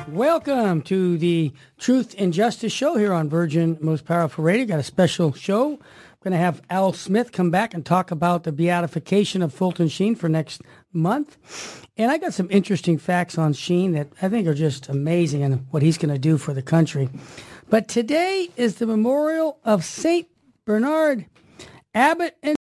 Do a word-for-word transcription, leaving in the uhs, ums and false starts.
Welcome to the Truth and Justice Show here on Virgin Most Powerful Radio. Got a special show. I'm going to have Al Smith come back and talk about the beatification of Fulton Sheen for next month. And I got some interesting facts on Sheen that I think are just amazing and what he's going to do for the country. But today is the memorial of Saint Bernard Abbot and